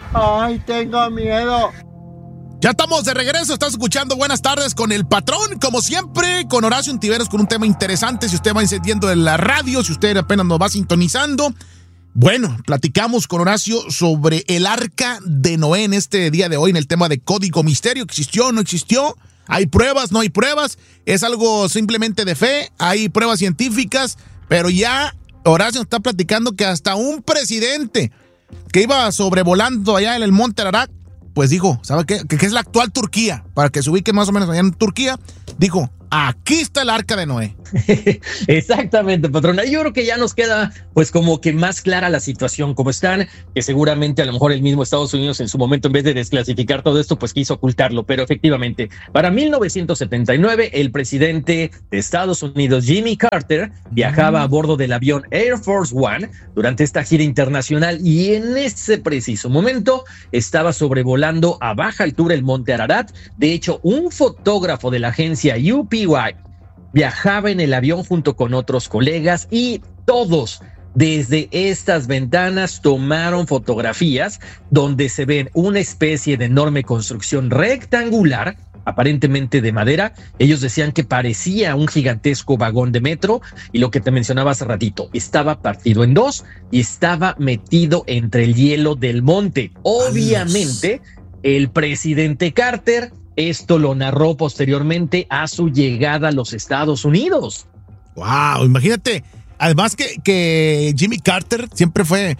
Ay, tengo miedo. Ya estamos de regreso, estás escuchando Buenas Tardes con el Patrón, como siempre, con Horacio Ontiveros, con un tema interesante. Si usted va encendiendo en la radio, si usted apenas nos va sintonizando, bueno, platicamos con Horacio sobre el Arca de Noé en este día de hoy, en el tema de código misterio. ¿Existió o no existió? ¿Hay pruebas? ¿No hay pruebas? ¿Es algo simplemente de fe? ¿Hay pruebas científicas? Pero ya Horacio nos está platicando que hasta un presidente que iba sobrevolando allá en el Monte Ararat, pues dijo, ¿sabe qué? Que es la actual Turquía, para que se ubiquen más o menos allá en Turquía, dijo, aquí está el Arca de Noé. Exactamente, patrón. Yo creo que ya nos queda pues como que más clara la situación como están, que seguramente a lo mejor el mismo Estados Unidos en su momento, en vez de desclasificar todo esto, pues quiso ocultarlo, pero efectivamente, para 1979, el presidente de Estados Unidos, Jimmy Carter, viajaba a bordo del avión Air Force One durante esta gira internacional y en ese preciso momento estaba sobrevolando a baja altura el Monte Ararat. De hecho, un fotógrafo de la agencia UPY viajaba en el avión junto con otros colegas y todos desde estas ventanas tomaron fotografías donde se ven una especie de enorme construcción rectangular, aparentemente de madera. Ellos decían que parecía un gigantesco vagón de metro y lo que te mencionaba hace ratito, estaba partido en dos y estaba metido entre el hielo del monte. Obviamente, el presidente Carter esto lo narró posteriormente a su llegada a los Estados Unidos. Wow, imagínate. Además que Jimmy Carter siempre fue,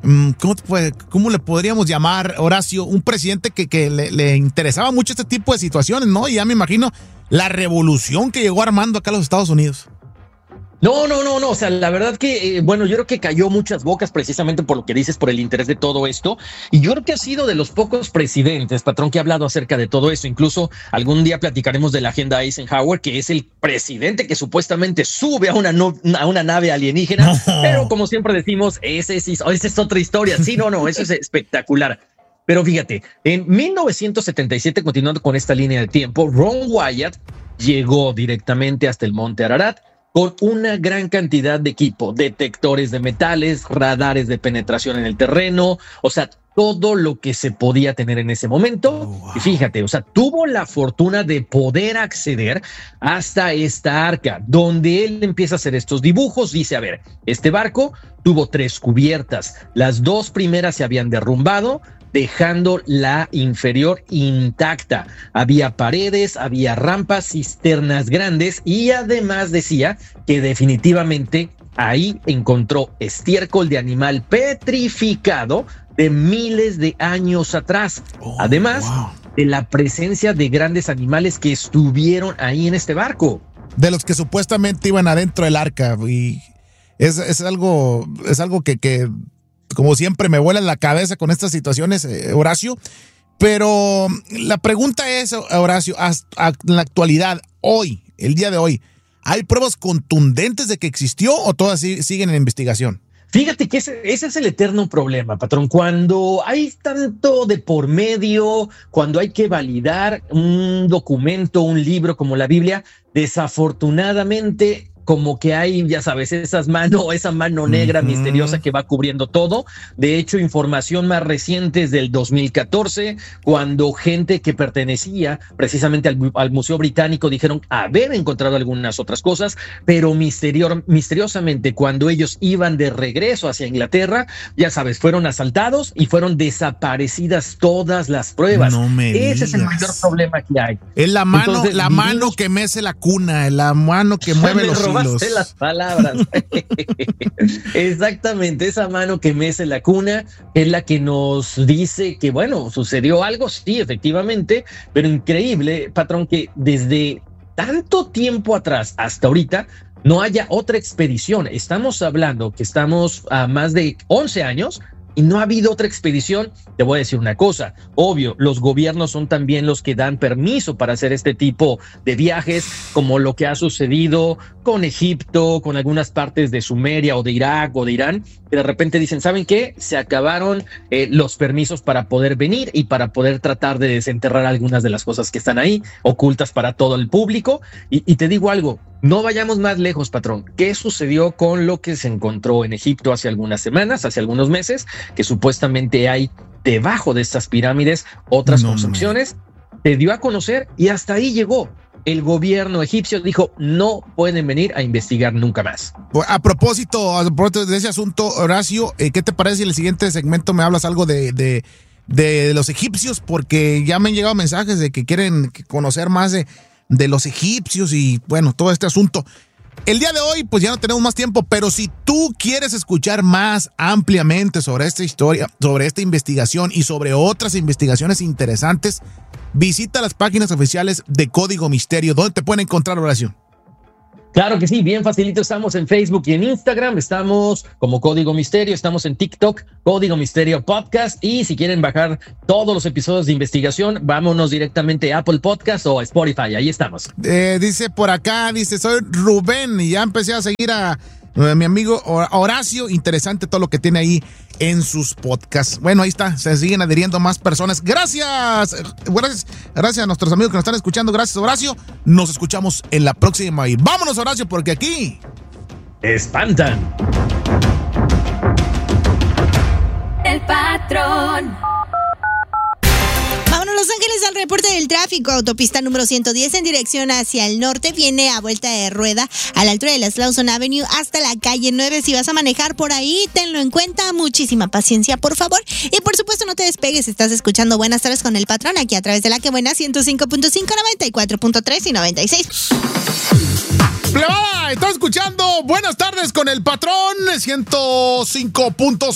¿cómo le podríamos llamar, Horacio? Un presidente que le interesaba mucho este tipo de situaciones, ¿no? Y ya me imagino la revolución que llegó armando acá a los Estados Unidos. No. O sea, la verdad que, bueno, yo creo que cayó muchas bocas precisamente por lo que dices, por el interés de todo esto. Y yo creo que ha sido de los pocos presidentes, patrón, que ha hablado acerca de todo eso. Incluso algún día platicaremos de la agenda Eisenhower, que es el presidente que supuestamente sube a una nave alienígena. No. Pero como siempre decimos, esa es otra historia. Sí, no, eso es espectacular. Pero fíjate, en 1977, continuando con esta línea de tiempo, Ron Wyatt llegó directamente hasta el Monte Ararat con una gran cantidad de equipo, detectores de metales, radares de penetración en el terreno, o sea, todo lo que se podía tener en ese momento. Oh, wow. Y fíjate, o sea, tuvo la fortuna de poder acceder hasta esta arca, donde él empieza a hacer estos dibujos. Dice, a ver, este barco tuvo 3 cubiertas, las 2 primeras se habían derrumbado, dejando la inferior intacta. Había paredes, había rampas, cisternas grandes y además decía que definitivamente ahí encontró estiércol de animal petrificado de miles de años atrás. Además de la presencia de grandes animales que estuvieron ahí en este barco. De los que supuestamente iban adentro del arca. Y es algo que como siempre me vuela en la cabeza con estas situaciones, Horacio. Pero la pregunta es, Horacio, en la actualidad, hoy, el día de hoy, ¿hay pruebas contundentes de que existió o todas siguen en investigación? Fíjate que ese es el eterno problema, patrón. Cuando hay tanto de por medio, cuando hay que validar un documento, un libro como la Biblia, desafortunadamente como que hay, ya sabes, esa mano negra misteriosa que va cubriendo todo. De hecho, información más reciente es del 2014, cuando gente que pertenecía precisamente al Museo Británico dijeron haber encontrado algunas otras cosas, pero misteriosamente cuando ellos iban de regreso hacia Inglaterra, ya sabes, fueron asaltados y fueron desaparecidas todas las pruebas. No me digas. Ese es el mayor problema que hay. Es la mano, mano que mece la cuna, la mano que mueve los hilos. Las palabras. Exactamente, esa mano que mece la cuna es la que nos dice que, bueno, sucedió algo, sí, efectivamente, pero increíble, patrón, que desde tanto tiempo atrás hasta ahorita no haya otra expedición. Estamos hablando que estamos a más de 11 años y no ha habido otra expedición. Te voy a decir una cosa, obvio, los gobiernos son también los que dan permiso para hacer este tipo de viajes, como lo que ha sucedido con Egipto, con algunas partes de Sumeria o de Irak o de Irán, que de repente dicen, ¿saben qué? Se acabaron los permisos para poder venir y para poder tratar de desenterrar algunas de las cosas que están ahí, ocultas para todo el público. Y te digo algo, no vayamos más lejos, patrón. ¿Qué sucedió con lo que se encontró en Egipto hace algunas semanas, hace algunos meses? Que supuestamente hay debajo de estas pirámides otras construcciones. Se dio a conocer y hasta ahí llegó. El gobierno egipcio dijo, no pueden venir a investigar nunca más. A propósito de ese asunto, Horacio, ¿qué te parece si en el siguiente segmento me hablas algo de los egipcios? Porque ya me han llegado mensajes de que quieren conocer más de los egipcios y, bueno, todo este asunto. El día de hoy, pues ya no tenemos más tiempo, pero si tú quieres escuchar más ampliamente sobre esta historia, sobre esta investigación y sobre otras investigaciones interesantes, visita las páginas oficiales de Código Misterio. ¿Dónde te pueden encontrar, Horacio? Claro que sí, bien facilito. Estamos en Facebook y en Instagram. Estamos como Código Misterio. Estamos en TikTok, Código Misterio Podcast. Y si quieren bajar todos los episodios de investigación, vámonos directamente a Apple Podcast o a Spotify. Ahí estamos. Dice por acá, soy Rubén y ya empecé a seguir a mi amigo Horacio. Interesante todo lo que tiene ahí en sus podcasts. Bueno, ahí está, se siguen adhiriendo más personas. Gracias a nuestros amigos que nos están escuchando. Gracias, Horacio. Nos escuchamos en la próxima y vámonos, Horacio, porque aquí espantan. El patrón. Vámonos, Los Ángeles, al reporte del tráfico. Autopista número 110 en dirección hacia el norte. Viene a vuelta de rueda a la altura de la Slauson Avenue hasta la calle 9. Si vas a manejar por ahí, tenlo en cuenta. Muchísima paciencia, por favor. Y por supuesto, no te despegues. Estás escuchando Buenas Tardes con el Patrón aquí a través de La Que Buena 105.5, 94.3 y 96. Plebada, estás escuchando Buenas Tardes con el Patrón 105.5,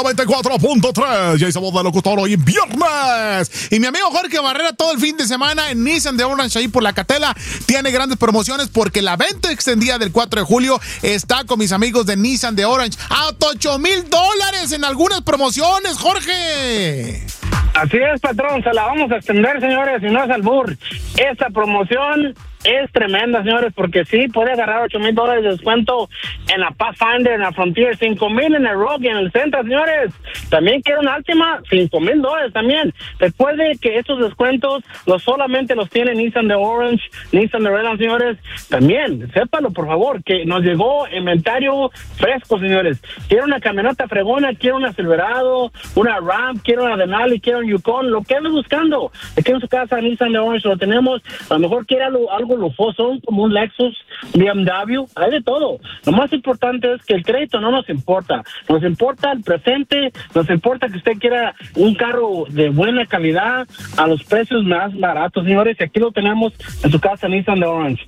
94.3. Ya hizo voz de locutor hoy viernes. Y mi amigo Jorge Barrera todo el fin de semana en Nissan de Orange ahí por la Catela tiene grandes promociones porque la venta extendida del 4 de julio está con mis amigos de Nissan de Orange hasta $8,000 en algunas promociones, Jorge. Así es, patrón, se la vamos a extender, señores, y no es albur. Esta promoción es tremenda, señores, porque sí puede agarrar $8,000 de descuento en la Pathfinder, en la Frontier, $5,000 en el Rogue, en el Sentra, señores. También quiero una Altima, $5,000 también. Recuerde que estos descuentos solamente los tiene Nissan de Orange, Nissan de Redland, señores. También, sépalo, por favor, que nos llegó inventario fresco, señores. Quiero una camioneta fregona, quiero una Silverado, una Ram, quiero una Denali, quiero un Yukon, lo que ando buscando. Aquí en su casa, Nissan de Orange, lo tenemos. A lo mejor quiere algo lujoso, como un Lexus, BMW, hay de todo. Lo más importante es que el crédito no nos importa. Nos importa el presente, nos importa que usted quiera un carro de buena calidad a los precios más baratos, señores, y aquí lo tenemos en su casa Nissan de Orange.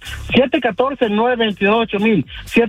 714-922-8000,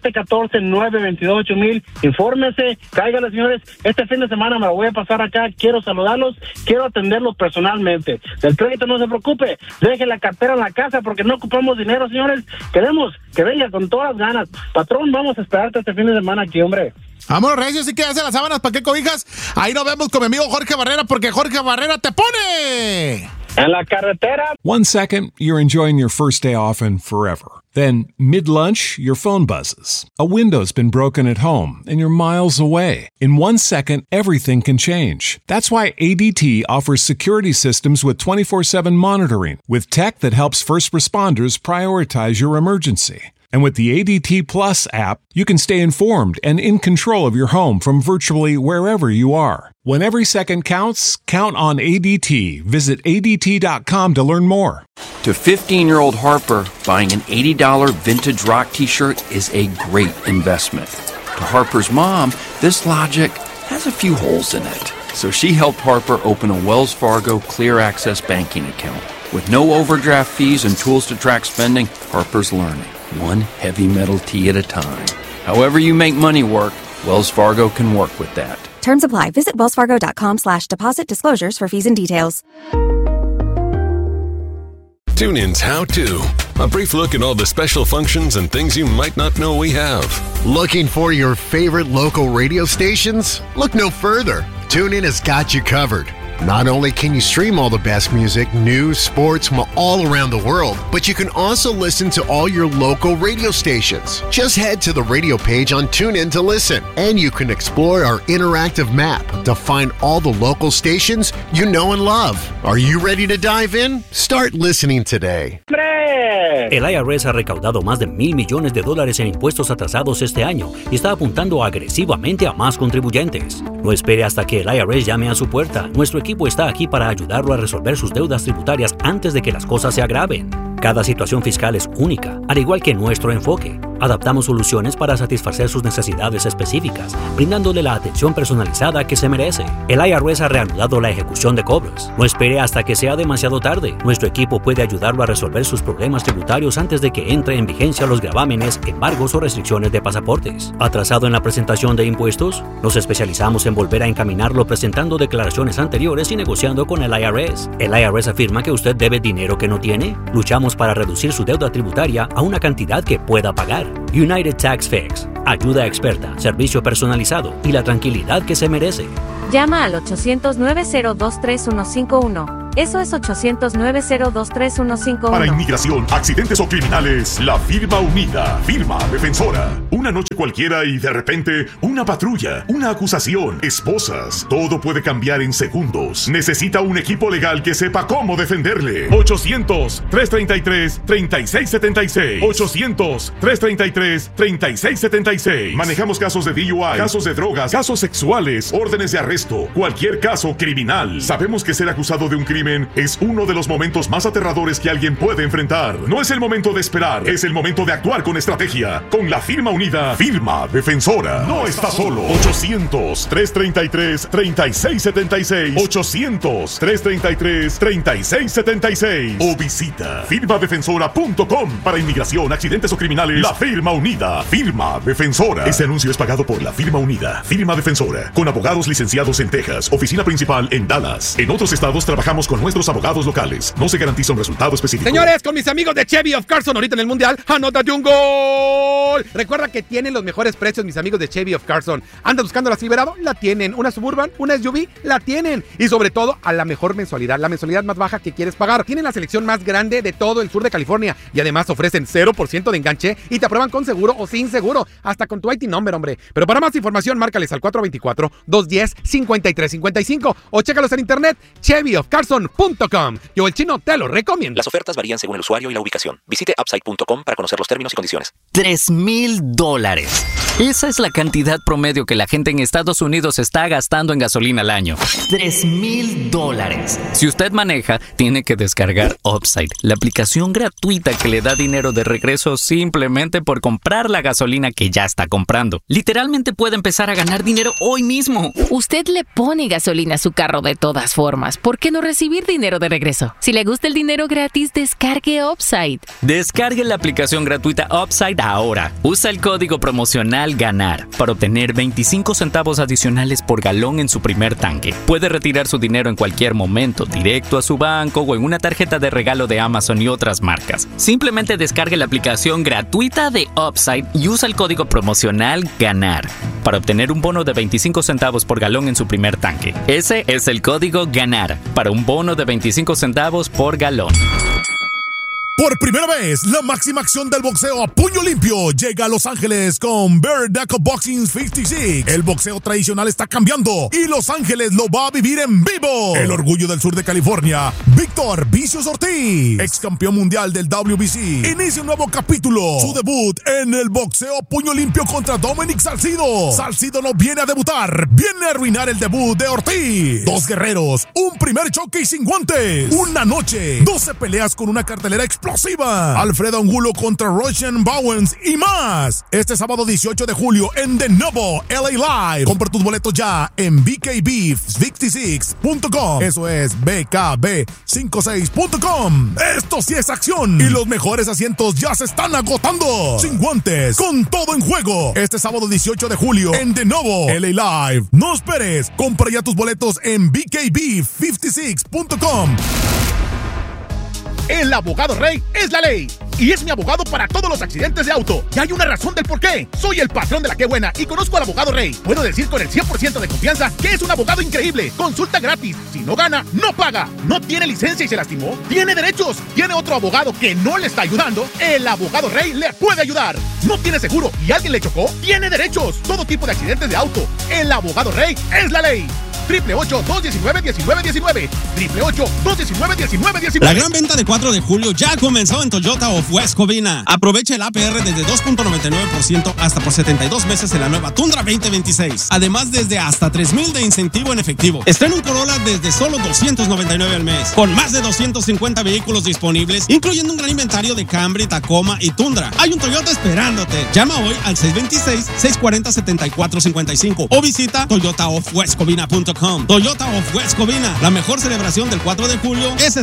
714-922-8000. Infórmese, cáigale, señores. Este fin de semana me lo voy a pasar acá, quiero saludarlos, quiero atenderlos personalmente. Del crédito no se preocupe, deje la cartera en la casa porque no ocupamos dinero, señores. Queremos que venga con todas las ganas. Patrón, vamos a esperarte este fin de semana aquí, hombre. Vámonos, Recio, sí que hace las sábanas, ¿para qué cobijas? Ahí nos vemos con mi amigo Jorge Barrera, porque Jorge Barrera te pone en la carretera. 1 second, you're enjoying your first day off and forever. Then, mid-lunch, your phone buzzes. A window's been broken at home, and you're miles away. In 1 second, everything can change. That's why ADT offers security systems with 24/7 monitoring, with tech that helps first responders prioritize your emergency. And with the ADT Plus app, you can stay informed and in control of your home from virtually wherever you are. When every second counts, count on ADT. Visit ADT.com to learn more. To 15-year-old Harper, buying an $80 vintage rock t-shirt is a great investment. To Harper's mom, this logic has a few holes in it. So she helped Harper open a Wells Fargo Clear Access banking account. With no overdraft fees and tools to track spending, Harper's learning. One heavy metal tee at a time. However you make money work, Wells Fargo can work with that. Terms apply. Visit wellsfargo.com/deposit disclosures for fees and details. TuneIn's How To. A brief look at all the special functions and things you might not know we have. Looking for your favorite local radio stations? Look no further. TuneIn has got you covered. Not only can you stream all the best music, news, sports from all around the world, but you can also listen to all your local radio stations. Just head to the radio page on TuneIn to listen, and you can explore our interactive map to find all the local stations you know and love. Are you ready to dive in? Start listening today. El IRS ha recaudado más de $1,000 millones en impuestos atrasados este año y está apuntando agresivamente a más contribuyentes. No espere hasta que el IRS llame a su puerta. Nuestro equipo está aquí para ayudarlo a resolver sus deudas tributarias antes de que las cosas se agraven. Cada situación fiscal es única, al igual que nuestro enfoque. Adaptamos soluciones para satisfacer sus necesidades específicas, brindándole la atención personalizada que se merece. El IRS ha reanudado la ejecución de cobros. No espere hasta que sea demasiado tarde. Nuestro equipo puede ayudarlo a resolver sus problemas tributarios antes de que entre en vigencia los gravámenes, embargos o restricciones de pasaportes. ¿Atrasado en la presentación de impuestos? Nos especializamos en volver a encaminarlo presentando declaraciones anteriores y negociando con el IRS. ¿El IRS afirma que usted debe dinero que no tiene? Luchamos para reducir su deuda tributaria a una cantidad que pueda pagar. United Tax Fix. Ayuda experta, servicio personalizado y la tranquilidad que se merece. Llama al 800-902-3151. Eso es 800-902-3151. Para inmigración, accidentes o criminales, la firma unida, firma defensora. Una noche cualquiera y de repente una patrulla, una acusación, esposas. Todo puede cambiar en segundos. Necesita un equipo legal que sepa cómo defenderle. 800-333-3676. 800-333-3676. Manejamos casos de DUI, casos de drogas, casos sexuales, órdenes de arresto, cualquier caso criminal. Sabemos que ser acusado de un crimen es uno de los momentos más aterradores que alguien puede enfrentar. No es el momento de esperar, es el momento de actuar con estrategia. Con la firma unida, firma defensora. No está solo. 800-333-3676. 800-333-3676. O visita firmadefensora.com. Para inmigración, accidentes o criminales, la firma unida, firma defensora. Este anuncio es pagado por la firma unida, firma defensora, con abogados licenciados en Texas, oficina principal en Dallas. En otros estados trabajamos con nuestros abogados locales. No se garantiza un resultado específico. Señores, con mis amigos de Chevy of Carson, ahorita en el Mundial, anótate un gol. Recuerda que tienen los mejores precios, mis amigos de Chevy of Carson. ¿Andas buscando la Silverado? La tienen. ¿Una Suburban? ¿Una SUV? La tienen. Y sobre todo, a la mejor mensualidad, la mensualidad más baja que quieres pagar. Tienen la selección más grande de todo el sur de California. Y además ofrecen 0% de enganche y te aprueban con seguro o sin seguro. Hasta con tu IT number, hombre. Pero para más información, márcales al 424-210-5355 o chécalos en internet, chevyofcarson.com. Yo, el chino, te lo recomiendo. Las ofertas varían según el usuario y la ubicación. Visite upside.com para conocer los términos y condiciones. $3,000. Esa es la cantidad promedio que la gente en Estados Unidos está gastando en gasolina al año. $3,000. Si usted maneja, tiene que descargar Upside, la aplicación gratuita que le da dinero de regreso simplemente por comprar la gasolina que ya está comprando. Literalmente puede empezar a ganar dinero hoy mismo. Usted le pone gasolina a su carro de todas formas. ¿Por qué no recibir dinero de regreso? Si le gusta el dinero gratis, descargue Upside. Descargue la aplicación gratuita Upside ahora. Usa el código promocional GANAR para obtener 25 centavos adicionales por galón en su primer tanque. Puede retirar su dinero en cualquier momento, directo a su banco o en una tarjeta de regalo de Amazon y otras marcas. Simplemente descargue la aplicación gratuita de Upside y usa el código promocional GANAR para obtener un bono de 25 centavos por galón en su primer tanque. Ese es el código GANAR para un bono de 25 centavos por galón. Por primera vez, la máxima acción del boxeo a puño limpio llega a Los Ángeles con Bare Knuckle Boxing 56. El boxeo tradicional está cambiando y Los Ángeles lo va a vivir en vivo. El orgullo del sur de California, Víctor Vicios Ortiz, ex campeón mundial del WBC, inicia un nuevo capítulo. Su debut en el boxeo a puño limpio contra Dominic Salcido. Salcido no viene a debutar, viene a arruinar el debut de Ortiz. Dos guerreros, un primer choque y sin guantes. Una noche, 12 peleas con una cartelera explosiva. Alfredo Angulo contra Roshan Bowens y más. Este sábado 18 de julio en The Novo LA Live. Compra tus boletos ya en bkb56.com. Eso es bkb56.com. Esto sí es acción y los mejores asientos ya se están agotando. Sin guantes, con todo en juego. Este sábado 18 de julio en The Novo LA Live. No esperes. Compra ya tus boletos en bkb56.com. El abogado Rey es la ley y es mi abogado para todos los accidentes de auto. Y hay una razón del por qué. Soy el patrón de la Qué Buena y conozco al abogado Rey. Puedo decir con el 100% de confianza que es un abogado increíble. Consulta gratis. Si no gana, no paga. No tiene licencia y se lastimó, tiene derechos. Tiene otro abogado que no le está ayudando. El abogado Rey le puede ayudar. No tiene seguro y alguien le chocó, tiene derechos. Todo tipo de accidentes de auto. El abogado Rey es la ley. 888-219-1919. 888-219-1919. La gran venta de 4 de julio ya comenzó en Toyota of West Covina. Aprovecha el APR desde 2.99% hasta por 72 meses en la nueva Tundra 2026. Además, desde hasta $3,000 de incentivo en efectivo. Estrena un Corolla desde solo $299 al mes. Con más de 250 vehículos disponibles, incluyendo un gran inventario de Camry, Tacoma y Tundra. Hay un Toyota esperándote. Llama hoy al 626-640-7455 o visita toyotaofwestcovina.com. Toyota of West Covina. La mejor celebración del 4 de julio es